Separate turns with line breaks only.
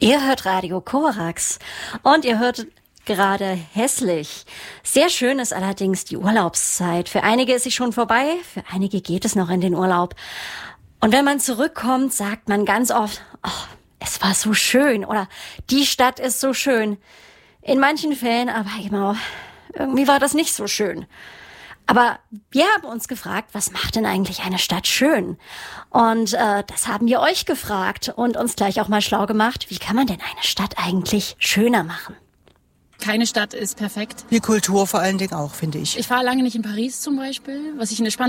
Ihr hört Radio Korax und ihr hört gerade Hässlich. Sehr schön ist allerdings die Urlaubszeit. Für einige ist sie schon vorbei, für einige geht es noch in den Urlaub. Und wenn man zurückkommt, sagt man ganz oft, oh, es war so schön oder die Stadt ist so schön. In manchen Fällen aber immer, irgendwie war das nicht so schön. Aber wir haben uns gefragt, was macht denn eigentlich eine Stadt schön? Und das haben wir euch gefragt und uns gleich auch mal schlau gemacht. Wie kann man denn eine Stadt eigentlich schöner machen?
Keine Stadt ist perfekt.
Die Kultur vor allen Dingen auch, finde ich.
Ich war lange nicht in Paris zum Beispiel, was ich eine spannende